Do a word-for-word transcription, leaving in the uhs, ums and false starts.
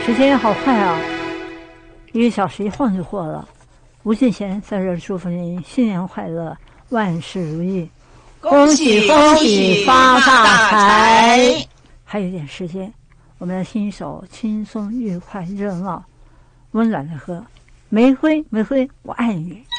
时间好快啊，一个小时一晃就过了。吴敬贤在这祝福您新年快乐，万事如意， 恭喜恭喜发大财！ 还有一点时间，我们来听一首轻松、愉快、热闹、温暖的歌，《玫瑰玫瑰我爱你》。